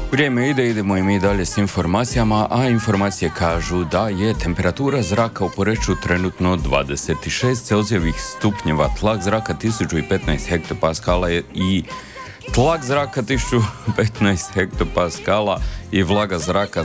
Vrijeme ide, idemo i mi dalje s informacijama, a informacije kažu da je temperatura zraka u Poreču trenutno 26 Celzijevih stupnjeva, tlak zraka 1015 hektopaskala i tlak zraka 1015 hektopaskala i vlaga zraka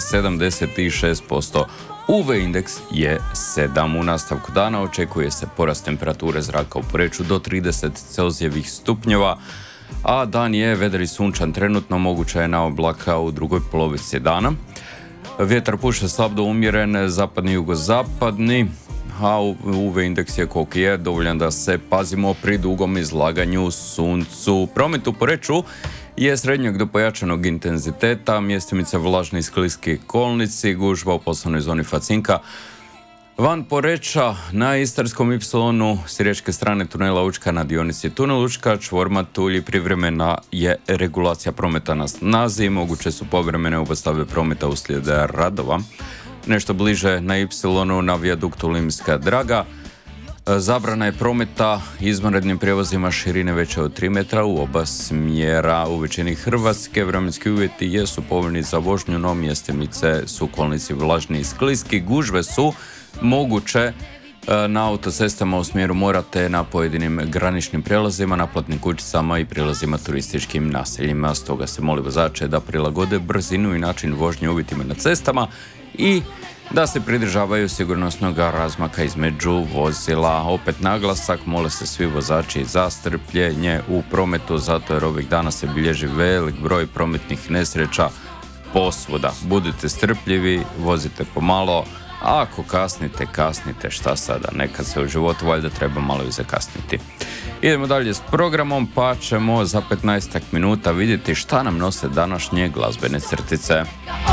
76%. UV indeks je 7. U nastavku dana očekuje se porast temperature zraka u Poreču do 30 Celzijevih stupnjeva, a dan je vedar i sunčan, trenutno moguća je naoblaka u drugoj polovici dana. Vjetar puše slab do umjeren, zapadni i jugozapadni, a UV indeks je koliko je, dovoljan da se pazimo pri dugom izlaganju suncu. Promet u Poreču je srednjeg do pojačanog intenziteta, mjestimice vlažni i skliski kolnici, gužva u poslovnoj zoni Facinka. Van Poreča na Istarskom Y s riječke strane tunela Učka na dionici tunel Učka, čvor Matulji, privremena je regulacija prometa na snazi, moguće su povremene obustave prometa uslijed radova. Nešto bliže na Y na vijaduktu Limska Draga. Zabrana je prometa izvanrednim prijevozima širine veće od 3 metra u oba smjera. U većini Hrvatske vremenski uvjeti jesu povoljni za vožnju, no mjestimice su kolnici vlažni i skliski. Gužve su moguće na autocestama u smjeru mora te na pojedinim graničnim prijelazima, naplatnim kućicama i prilazima turističkim naseljima. Stoga se moli vozače da prilagode brzinu i način vožnje uvjetima na cestama i da se pridržavaju sigurnosnog razmaka između vozila. Opet naglasak, mole se svi vozači za strpljenje u prometu, zato jer ovih dana se bilježi velik broj prometnih nesreća posvuda. Budite strpljivi, vozite pomalo, a ako kasnite, šta sada? Nekad se u životu valjda treba malo i zakasniti. Idemo dalje s programom, pa ćemo za 15 minuta vidjeti šta nam nose današnje glazbene crtice.